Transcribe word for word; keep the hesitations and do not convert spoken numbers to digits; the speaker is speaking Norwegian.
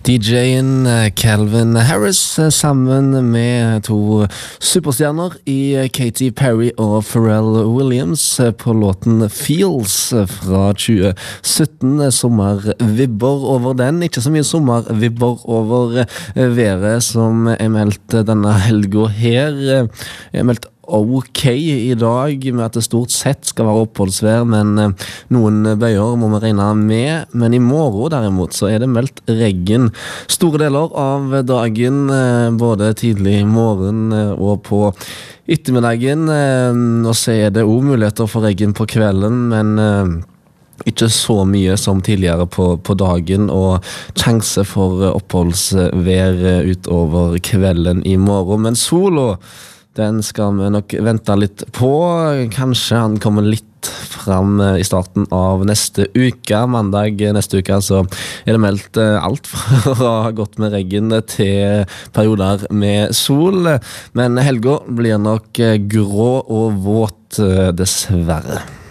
D J-en Calvin Harris sammen med to superstjerner i Katy Perry og Pharrell Williams på låten Feels fra tjue sytten. Sommervibber over den, ikke så mye sommervibber over været som er meldt denne helga her. Er meldt ok i dag med at det stort sett skal være oppholdsvær, men noen bøyer må vi regne med. Men i morgen derimot så er det meldt regn store deler av dagen, både tidlig i morgen og på ettermiddagen. Og så er det også muligheter for regn på kvelden, men ikke så mye som tidligere på, på dagen, og sjanse for oppholdsvær utover kvelden i morgen. Men sola, den skal vi nok vente litt på. Kanskje han kommer litt fram i starten av neste uke. Mandag neste uke så er det meldt alt fra å ha gått med regn til perioder med sol. Men helga blir nok grå og våt, dessverre.